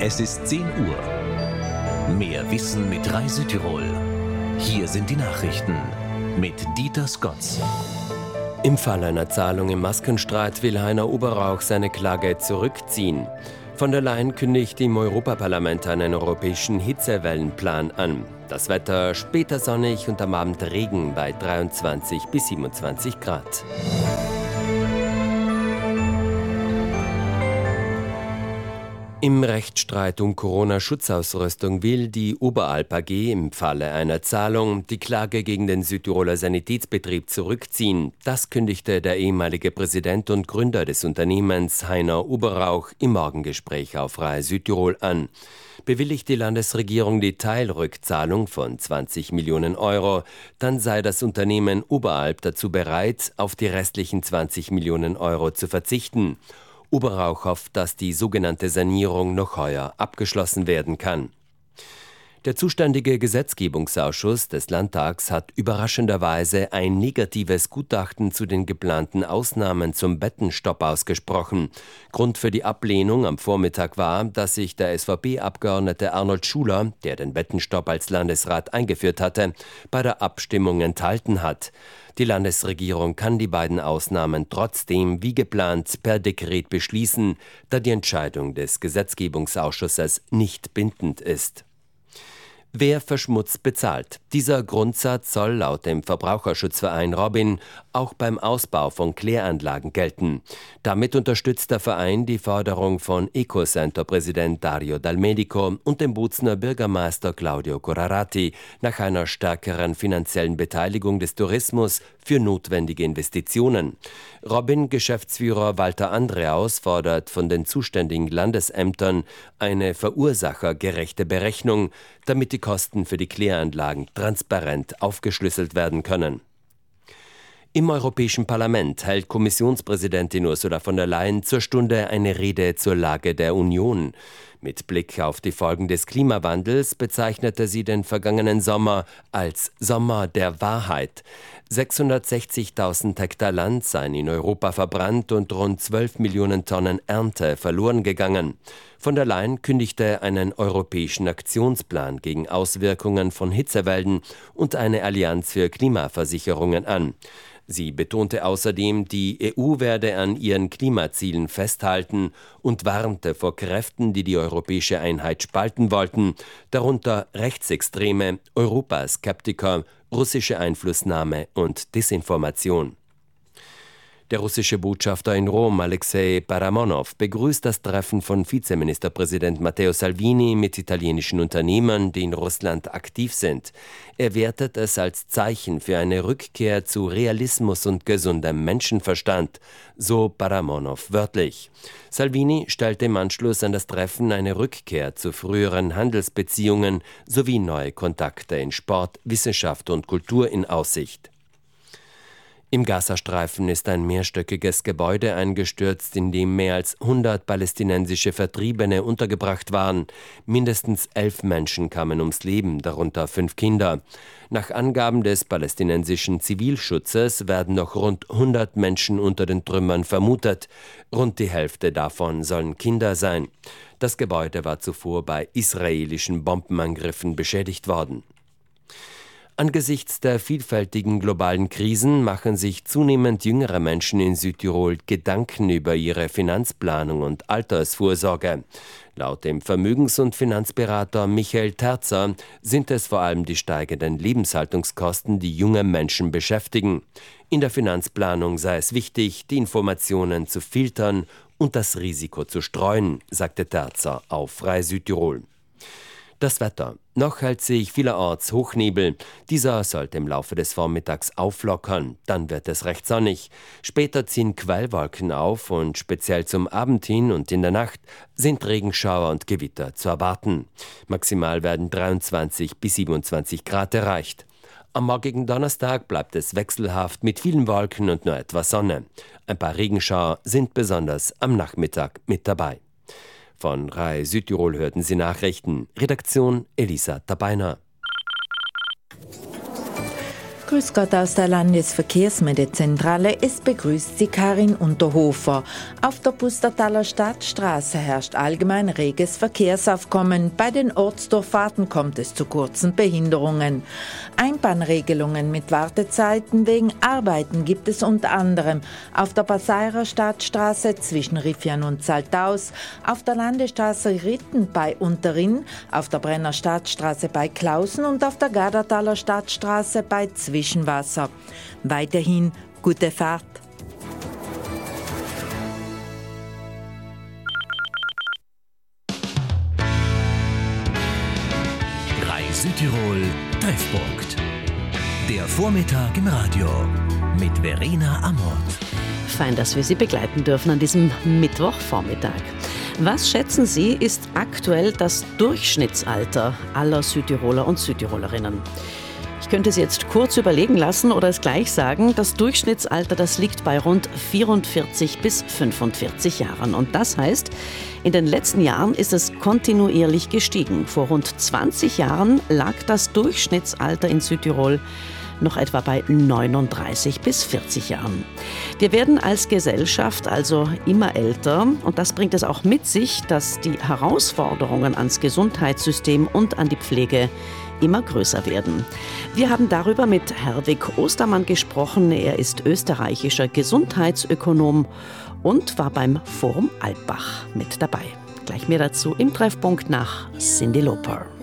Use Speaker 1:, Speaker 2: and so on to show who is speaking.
Speaker 1: Es ist 10 Uhr. Mehr Wissen mit Rai Südtirol. Hier sind die Nachrichten mit Dieter Scotts.
Speaker 2: Im Fall einer Zahlung im Maskenstreit will Heiner Oberrauch seine Klage zurückziehen. Von der Leyen kündigt im Europaparlament einen europäischen Hitzewellenplan an. Das Wetter später sonnig und am Abend Regen bei 23 bis 27 Grad. Im Rechtsstreit um Corona-Schutzausrüstung will die Oberalp AG im Falle einer Zahlung die Klage gegen den Südtiroler Sanitätsbetrieb zurückziehen. Das kündigte der ehemalige Präsident und Gründer des Unternehmens Heiner Oberrauch im Morgengespräch auf Rai Südtirol an. Bewilligt die Landesregierung die Teilrückzahlung von 20 Millionen Euro, dann sei das Unternehmen Oberalp dazu bereit, auf die restlichen 20 Millionen Euro zu verzichten. Oberrauch hofft, dass die sogenannte Sanierung noch heuer abgeschlossen werden kann. Der zuständige Gesetzgebungsausschuss des Landtags hat überraschenderweise ein negatives Gutachten zu den geplanten Ausnahmen zum Bettenstopp ausgesprochen. Grund für die Ablehnung am Vormittag war, dass sich der SVP-Abgeordnete Arnold Schuler, der den Bettenstopp als Landesrat eingeführt hatte, bei der Abstimmung enthalten hat. Die Landesregierung kann die beiden Ausnahmen trotzdem wie geplant per Dekret beschließen, da die Entscheidung des Gesetzgebungsausschusses nicht bindend ist. Wer verschmutzt, bezahlt. Dieser Grundsatz soll laut dem Verbraucherschutzverein Robin auch beim Ausbau von Kläranlagen gelten. Damit unterstützt der Verein die Forderung von Ecocenter-Präsident Dario Dal Medico und dem Bozner Bürgermeister Claudio Corrarati nach einer stärkeren finanziellen Beteiligung des Tourismus für notwendige Investitionen. Robin-Geschäftsführer Walter Andreaus fordert von den zuständigen Landesämtern eine verursachergerechte Berechnung, damit die Kosten für die Kläranlagen transparent aufgeschlüsselt werden können. Im Europäischen Parlament hält Kommissionspräsidentin Ursula von der Leyen zur Stunde eine Rede zur Lage der Union. Mit Blick auf die Folgen des Klimawandels bezeichnete sie den vergangenen Sommer als Sommer der Wahrheit. 660.000 Hektar Land seien in Europa verbrannt und rund 12 Millionen Tonnen Ernte verloren gegangen. Von der Leyen kündigte einen europäischen Aktionsplan gegen Auswirkungen von Hitzewellen und eine Allianz für Klimaversicherungen an. Sie betonte außerdem, die EU werde an ihren Klimazielen festhalten und warnte vor Kräften, die die europäische Einheit spalten wollten, darunter Rechtsextreme, Europaskeptiker, russische Einflussnahme und Desinformation. Der russische Botschafter in Rom, Alexei Paramonow, begrüßt das Treffen von Vizeministerpräsident Matteo Salvini mit italienischen Unternehmern, die in Russland aktiv sind. Er wertet es als Zeichen für eine Rückkehr zu Realismus und gesundem Menschenverstand, so Paramonow wörtlich. Salvini stellte im Anschluss an das Treffen eine Rückkehr zu früheren Handelsbeziehungen sowie neue Kontakte in Sport, Wissenschaft und Kultur in Aussicht. Im Gazastreifen ist ein mehrstöckiges Gebäude eingestürzt, in dem mehr als 100 palästinensische Vertriebene untergebracht waren. Mindestens 11 Menschen kamen ums Leben, darunter 5 Kinder. Nach Angaben des palästinensischen Zivilschutzes werden noch rund 100 Menschen unter den Trümmern vermutet. Rund die Hälfte davon sollen Kinder sein. Das Gebäude war zuvor bei israelischen Bombenangriffen beschädigt worden. Angesichts der vielfältigen globalen Krisen machen sich zunehmend jüngere Menschen in Südtirol Gedanken über ihre Finanzplanung und Altersvorsorge. Laut dem Vermögens- und Finanzberater Michael Terzer sind es vor allem die steigenden Lebenshaltungskosten, die junge Menschen beschäftigen. In der Finanzplanung sei es wichtig, die Informationen zu filtern und das Risiko zu streuen, sagte Terzer auf Rai Südtirol. Das Wetter. Noch hält sich vielerorts Hochnebel. Dieser sollte im Laufe des Vormittags auflockern. Dann wird es recht sonnig. Später ziehen Quellwolken auf und speziell zum Abend hin und in der Nacht sind Regenschauer und Gewitter zu erwarten. Maximal werden 23 bis 27 Grad erreicht. Am morgigen Donnerstag bleibt es wechselhaft mit vielen Wolken und nur etwas Sonne. Ein paar Regenschauer sind besonders am Nachmittag mit dabei. Von Rai Südtirol hörten Sie Nachrichten. Redaktion Elisa Tabeiner.
Speaker 3: Grüß Gott aus der Landesverkehrsmeldezentrale. Es begrüßt Sie Karin Unterhofer. Auf der Pustertaler Stadtstraße herrscht allgemein reges Verkehrsaufkommen. Bei den Ortsdurchfahrten kommt es zu kurzen Behinderungen. Einbahnregelungen mit Wartezeiten wegen Arbeiten gibt es unter anderem auf der Passairer Stadtstraße zwischen Riffian und Zaltaus, auf der Landesstraße Ritten bei Unterrinn, auf der Brenner Stadtstraße bei Klausen und auf der Gardertaler Stadtstraße bei Zwischenwasser. Weiterhin gute Fahrt.
Speaker 1: Südtirol Treffpunkt. Der Vormittag im Radio mit Verena Amort.
Speaker 4: Fein, dass wir Sie begleiten dürfen an diesem Mittwochvormittag. Was schätzen Sie, ist aktuell das Durchschnittsalter aller Südtiroler und Südtirolerinnen? Ich könnte es jetzt kurz überlegen lassen oder es gleich sagen. Das Durchschnittsalter, das liegt bei rund 44 bis 45 Jahren. Und das heißt, in den letzten Jahren ist es kontinuierlich gestiegen. Vor rund 20 Jahren lag das Durchschnittsalter in Südtirol noch etwa bei 39 bis 40 Jahren. Wir werden als Gesellschaft also immer älter und das bringt es auch mit sich, dass die Herausforderungen ans Gesundheitssystem und an die Pflege immer größer werden. Wir haben darüber mit Herwig Ostermann gesprochen. Er ist österreichischer Gesundheitsökonom und war beim Forum Alpbach mit dabei. Gleich mehr dazu im Treffpunkt nach Cyndi Lauper.